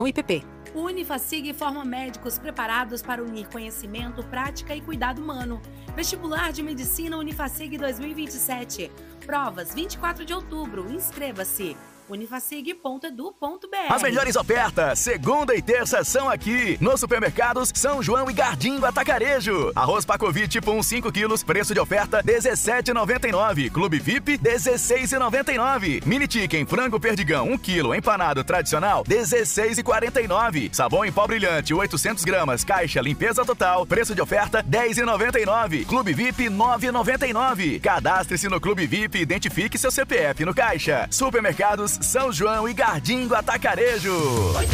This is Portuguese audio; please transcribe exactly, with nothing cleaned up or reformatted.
O I P P. O Unifacig forma médicos preparados para unir conhecimento, prática e cuidado humano. Vestibular de Medicina Unifacig dois mil e vinte e sete. Provas vinte e quatro de outubro. Inscreva-se. unifacig ponto edu ponto br. As melhores ofertas, segunda e terça, são aqui. Nos supermercados São João e Gardinho Atacarejo. Arroz Pacovi tipo um, cinco quilos, preço de oferta dezessete reais e noventa e nove centavos. Clube V I P, dezesseis reais e noventa e nove centavos. Mini Chicken Frango Perdigão, um quilo, empanado tradicional, dezesseis reais e quarenta e nove centavos. Sabão em pó brilhante, oitocentos gramas, caixa limpeza total, preço de oferta dez reais e noventa e nove centavos. Clube V I P, nove reais e noventa e nove centavos. Cadastre-se no Clube V I P e identifique seu C P F no caixa. Supermercados São João e Gardinho Atacarejo.